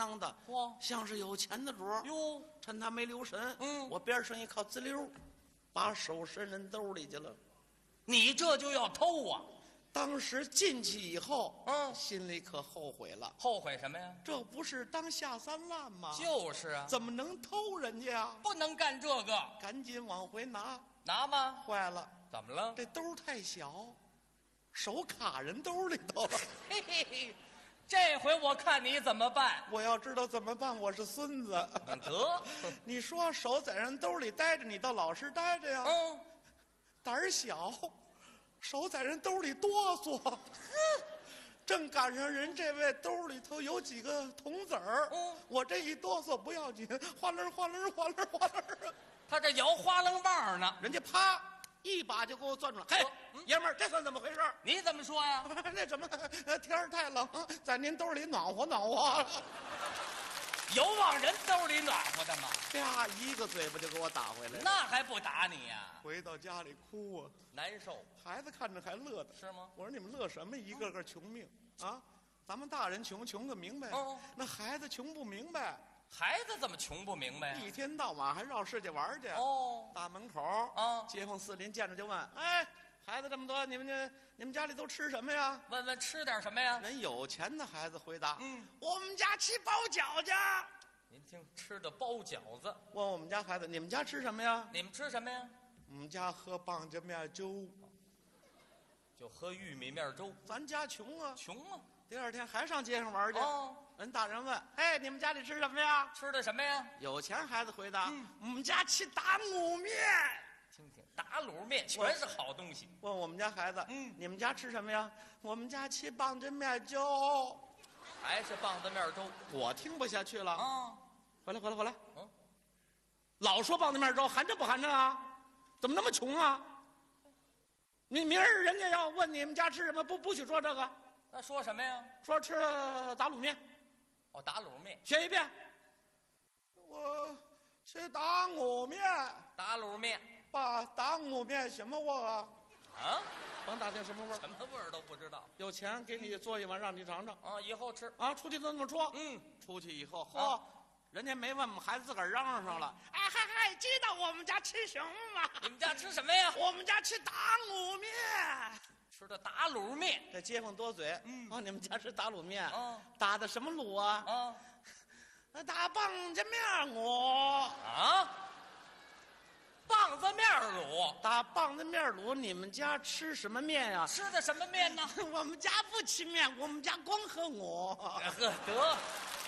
当的， 嚯， 像是有钱的主儿。 哟， 趁他没留神， 嗯我边上一靠滋溜，把手伸人兜里去了。 你这就要偷啊？ 当时进去以后， 嗯心里可后悔了。 后悔什么呀？ 这不是当下三滥吗？ 就是啊， 怎么能偷人家呀？ 不能干这个， 赶紧往回拿。 拿吗？ 坏了， 怎么了？ 这兜太小，手卡人兜里头了。 嘿嘿嘿，这回我看你怎么办？ 我要知道怎么办，我是孙子。 得， 你说手在人兜里待着，你倒老实待着呀。 嗯， 胆儿小，手在人兜里哆嗦。正赶上人这位兜里头有几个铜子儿，我这一哆嗦不要紧，哗楞哗楞哗楞哗楞， 他这摇花楞棒呢。 人家啪一把就给我攥住了。嘿，爷们儿，这算怎么回事？ 你怎么说呀？ 那什么，天儿太冷，在您兜里暖和暖和。 有往人兜里暖和的吗？ 啪，一个嘴巴就给我打回来了。 那还不打你呀？ 回到家里哭啊， 难受孩子看着还乐的。 是吗？ 我说你们乐什么？一个个穷命啊！咱们大人穷个明白，那孩子穷不明白。 孩子怎么穷不明白呀？ 一天到晚还绕世界玩去。 哦， 大门口街坊四邻见着就问：“哎，孩子这么多，你们家里都吃什么呀？” 问问吃点什么呀？ 人有钱的孩子回答：“我们家吃包饺子。” 您听，吃的包饺子。 问我们家孩子：“你们家吃什么呀？” 你们吃什么呀？ 我们家喝棒子面粥。 就喝玉米面粥。 咱家穷啊， 穷啊！ 第二天还上街上玩去。人大人问：“哎，你们家里吃什么呀？” 吃的什么呀？ 有钱孩子回答：“我们家吃打卤面。” 听听，打卤面全是好东西。 问我们家孩子：“你们家吃什么呀？”我们家吃棒子面粥。 还是棒子面粥。 我听不下去了啊！ 回来！老说棒子面粥，寒碜不寒碜啊？怎么那么穷啊？你明儿人家要问你们家吃什么，不许说这个。 那说什么呀？ 说吃打卤面。 哦，打卤面。 学一遍。我吃打卤面。 打卤面。 爸，打卤面什么味儿啊？ 啊？ 甭打听什么味儿。 什么味儿都不知道。 有钱给你做一碗，让你尝尝。 啊，以后吃。 啊，出去都这么说。出去以后，嚯，人家没问我们孩子，自个儿嚷嚷上了。哎嗨，知道我们家吃什么吗？ 你们家吃什么呀？ 我们家吃打卤面。 吃的打卤面。 这街坊多嘴。你们家吃打卤面。打的什么卤啊？ 打棒子面卤。 啊？棒子面卤。 打棒子面卤，你们家吃什么面呀？ 吃的什么面呢？ 我们家不吃面，我们家光喝卤。 呵，得。